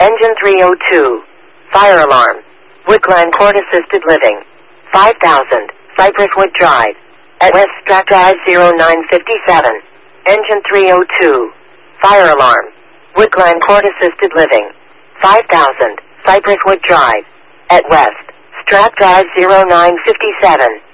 Engine 302. Fire alarm. Woodland Court Assisted Living. 5000. Cypresswood Drive. At West Strat Drive 0957. Engine 302. Fire alarm. Woodland Court Assisted Living. 5000. Cypresswood Drive. At West Strat Drive 0957.